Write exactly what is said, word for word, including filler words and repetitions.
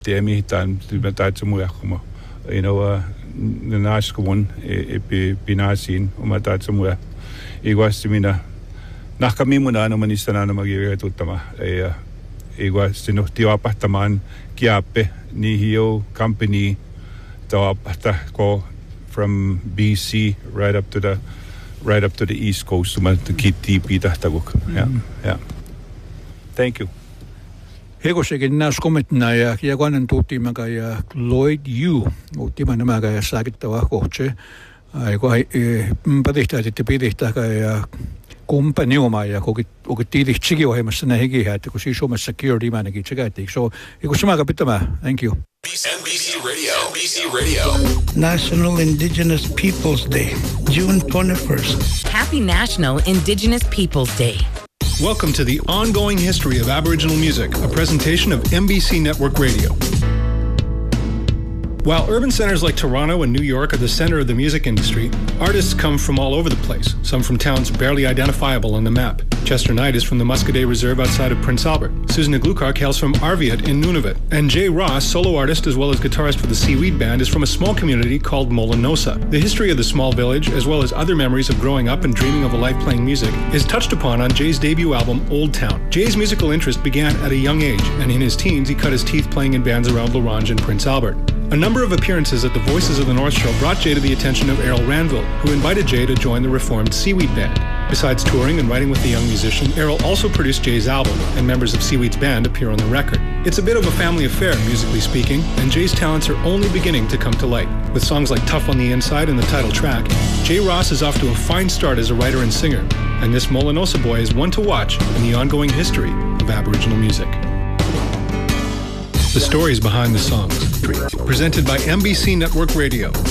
Demi dan the that's more you know uh the nice one it be binasin uma that's more igual mina nach kami muna no manista na magiging tutama eh igual sino tio apartaman kiape ni hio company to apata ko from B C right up to the right up to the east coast to the kitty pita taguk yeah yeah thank you. Hekosekin näs kommenttina ja ja kannen tuttimaga ja Lloyd Yu uttima namaga ja saagittava kohtse aiku padihtaatitte pidihtaga ja kumpaniuma ja kokit kokit tiidihtsigi ohjelmassa nähigi että kun siis Suomessa security manager tsekätti so eiku samaga pitama thank you. N B C Radio, N B C Radio. National Indigenous Peoples Day, June twenty-first. Happy National Indigenous Peoples Day. Welcome to the Ongoing History of Aboriginal Music, a presentation of N B C Network Radio. While urban centers like Toronto and New York are the center of the music industry, artists come from all over the place, some from towns barely identifiable on the map. Chester Knight is from the Muscadet Reserve outside of Prince Albert. Susan Glukark hails from Arviat in Nunavut. And Jay Ross, solo artist as well as guitarist for the Seaweed Band, is from a small community called Molinosa. The history of the small village, as well as other memories of growing up and dreaming of a life playing music, is touched upon on Jay's debut album, Old Town. Jay's musical interest began at a young age, and in his teens he cut his teeth playing in bands around La Ronge and Prince Albert. A number of appearances at the Voices of the North show brought Jay to the attention of Errol Ranville, who invited Jay to join the reformed Seaweed Band. Besides touring and writing with the young musician, Errol also produced Jay's album, and members of Seaweed's band appear on the record. It's a bit of a family affair, musically speaking, and Jay's talents are only beginning to come to light. With songs like Tough on the Inside and the title track, Jay Ross is off to a fine start as a writer and singer, and this Molinosa boy is one to watch in the ongoing history of Aboriginal music. The stories behind the songs. Presented by N B C Network Radio.